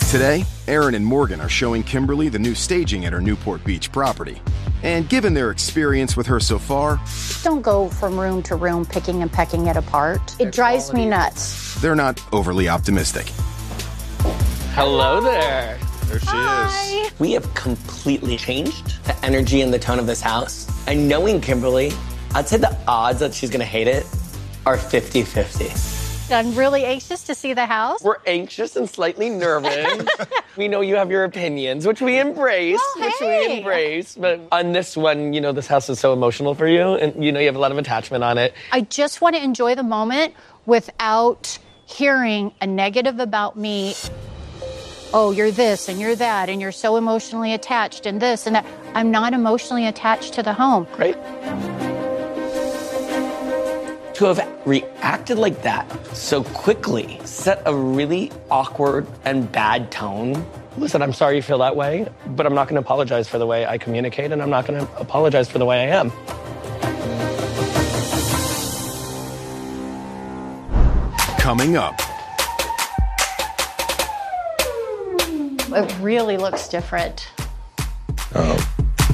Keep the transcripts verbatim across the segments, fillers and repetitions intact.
Today, Aaron and Morgan are showing Kimberly the new staging at her Newport Beach property. And given their experience with her so far, don't go from room to room picking and pecking it apart. It drives me nuts. They're not overly optimistic. Hello there. There she Hi. is. We have completely changed the energy and the tone of this house. And knowing Kimberly, I'd say the odds that she's gonna hate it are fifty fifty. I'm really anxious to see the house. We're anxious and slightly nervous. We know you have your opinions, which we embrace, Oh, which hey. we embrace. But on this one, you know, this house is so emotional for you, and you know you have a lot of attachment on it. I just want to enjoy the moment without hearing a negative about me. Oh, you're this and you're that, and you're so emotionally attached and this and that. I'm not emotionally attached to the home. Right? To have reacted like that so quickly set a really awkward and bad tone. Listen, I'm sorry you feel that way, but I'm not going to apologize for the way I communicate, and I'm not going to apologize for the way I am. Coming up. It really looks different. Oh.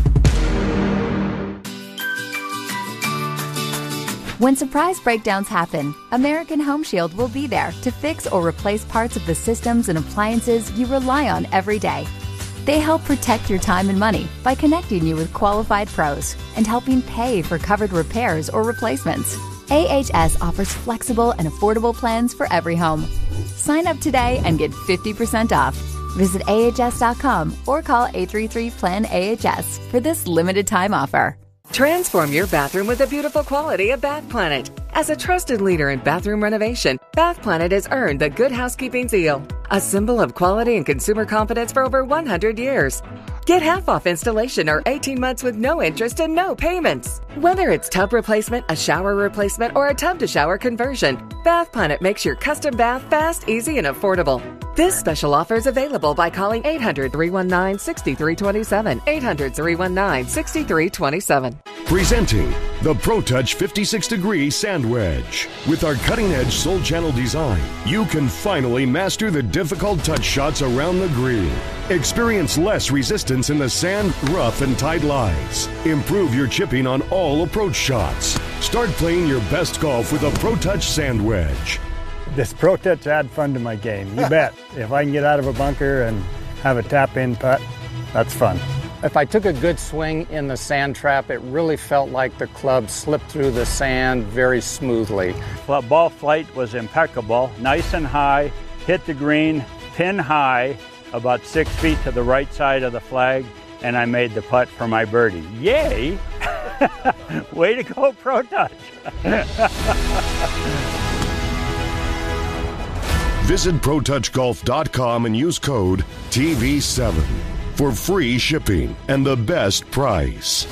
When surprise breakdowns happen, American Home Shield will be there to fix or replace parts of the systems and appliances you rely on every day. They help protect your time and money by connecting you with qualified pros and helping pay for covered repairs or replacements. A H S offers flexible and affordable plans for every home. Sign up today and get fifty percent off. Visit A H S dot com or call eight three three, plan A H S for this limited time offer. Transform your bathroom with the beautiful quality of Bath Planet. As a trusted leader in bathroom renovation, Bath Planet has earned the Good Housekeeping seal, a symbol of quality and consumer confidence for over one hundred years. Get half off installation or eighteen months with no interest and no payments. Whether it's tub replacement, a shower replacement, or a tub to shower conversion, Bath Planet makes your custom bath fast, easy, and affordable. This special offer is available by calling eight hundred, three one nine, six three two seven, eight hundred, three one nine, six three two seven. Presenting the ProTouch fifty-six degree Sand Wedge. With our cutting-edge Soul Channel design, you can finally master the difficult touch shots around the green. Experience less resistance in the sand, rough, and tight lies. Improve your chipping on all approach shots. Start playing your best golf with a ProTouch Sand Wedge. This ProTouch add fun to my game, you bet. If I can get out of a bunker and have a tap-in putt, that's fun. If I took a good swing in the sand trap, it really felt like the club slipped through the sand very smoothly. Well, ball flight was impeccable, nice and high, hit the green, pin high, about six feet to the right side of the flag, and I made the putt for my birdie. Yay! Way to go, ProTouch! Visit Pro Touch Golf dot com and use code T V seven for free shipping and the best price.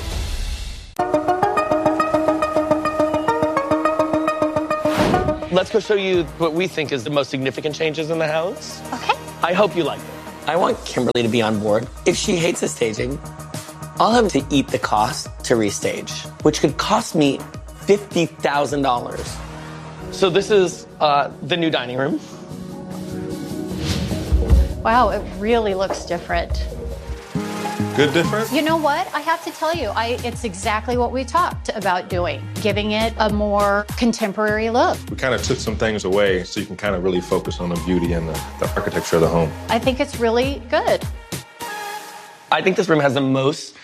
Let's go show you what we think is the most significant changes in the house. Okay. I hope you like it. I want Kimberly to be on board. If she hates the staging, I'll have to eat the cost to restage, which could cost me fifty thousand dollars. So this is uh, the new dining room. Wow, it really looks different. Good difference? You know what? I have to tell you, I it's exactly what we talked about doing, giving it a more contemporary look. We kind of took some things away so you can kind of really focus on the beauty and the, the architecture of the home. I think it's really good. I think this room has the most